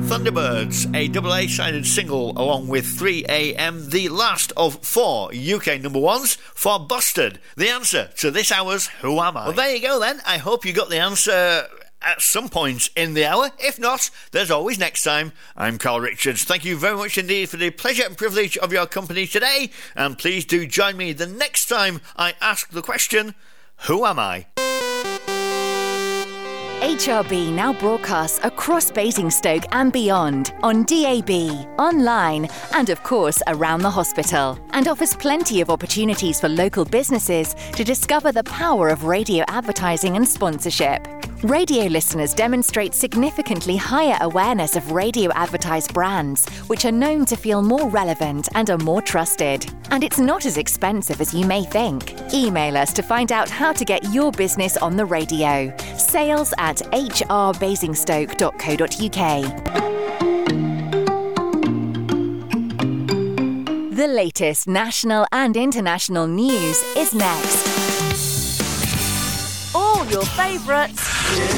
Thunderbirds, a double A-sided single along with 3am, the last of 4 UK number ones for Busted. The answer to this hour's Who Am I? Well, there you go then. I hope you got the answer at some point in the hour. If not, there's always next time. I'm Carl Richards. Thank you very much indeed for the pleasure and privilege of your company today, and please do join me the next time I ask the question, who am I? HRB now broadcasts across Basingstoke and beyond on DAB, online and of course around the hospital, and offers plenty of opportunities for local businesses to discover the power of radio advertising and sponsorship. Radio listeners demonstrate significantly higher awareness of radio advertised brands, which are known to feel more relevant and are more trusted. And it's not as expensive as you may think. Email us to find out how to get your business on the radio. sales@hrbasingstoke.co.uk. The latest national and international news is next. All your favourites